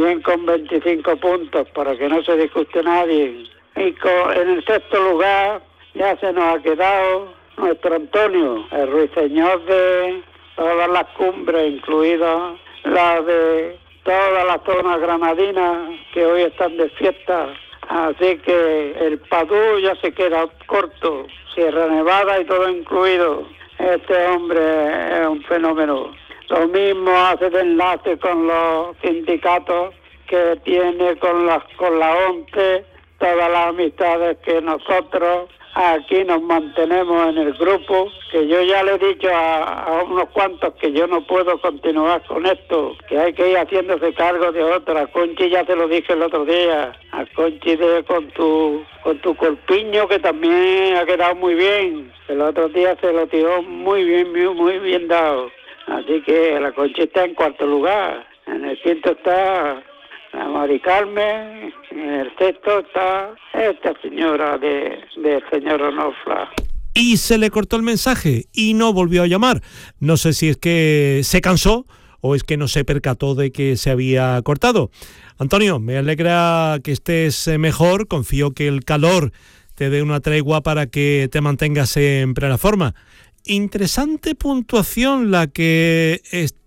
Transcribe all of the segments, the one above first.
también con 25 puntos, para que no se disguste nadie. Y en el sexto lugar ya se nos ha quedado nuestro Antonio, el ruiseñor de todas las cumbres, incluidas las de toda la zona granadina, que hoy están de fiesta. Así que el Padú ya se queda corto, Sierra Nevada y todo incluido. Este hombre es un fenómeno. Lo mismo hace de enlace con los sindicatos que tiene con la ONCE, todas las amistades que nosotros aquí nos mantenemos en el grupo, que yo ya le he dicho a unos cuantos que yo no puedo continuar con esto, que hay que ir haciéndose cargo de otra. A Conchi ya te lo dije el otro día, a Conchi con tu corpiño, que también ha quedado muy bien. El otro día se lo tiró muy bien dado. Así que la Conchi está en cuarto lugar. En el quinto está la Mari Carmen, en el sexto está esta señora de señor Onofla. Y se le cortó el mensaje y no volvió a llamar. No sé si es que se cansó o es que no se percató de que se había cortado. Antonio, me alegra que estés mejor. Confío que el calor te dé una tregua para que te mantengas en plena forma. Interesante puntuación la que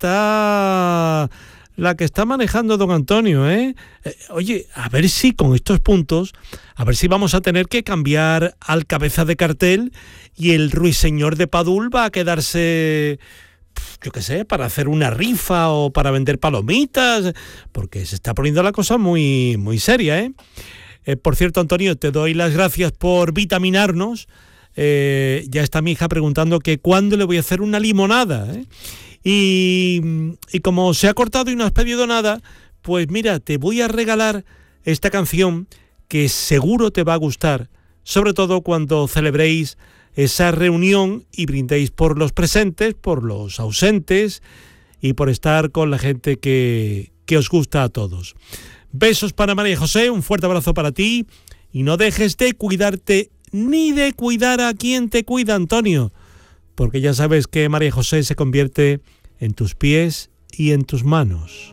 está manejando don Antonio, ¿eh? Oye, a ver si con estos puntos, a ver si vamos a tener que cambiar al cabeza de cartel y el ruiseñor de Padul va a quedarse, yo qué sé, para hacer una rifa o para vender palomitas, porque se está poniendo la cosa muy, muy seria, ¿eh? Por cierto, Antonio, te doy las gracias por vitaminarnos. Ya está mi hija preguntando que cuándo le voy a hacer una limonada, ¿eh? Y como se ha cortado y no has pedido nada, pues mira, te voy a regalar esta canción que seguro te va a gustar, sobre todo cuando celebréis esa reunión y brindéis por los presentes, por los ausentes y por estar con la gente que os gusta a todos. Besos para María José, un fuerte abrazo para ti y no dejes de cuidarte ni de cuidar a quien te cuida, Antonio, porque ya sabes que María José se convierte en tus pies y en tus manos.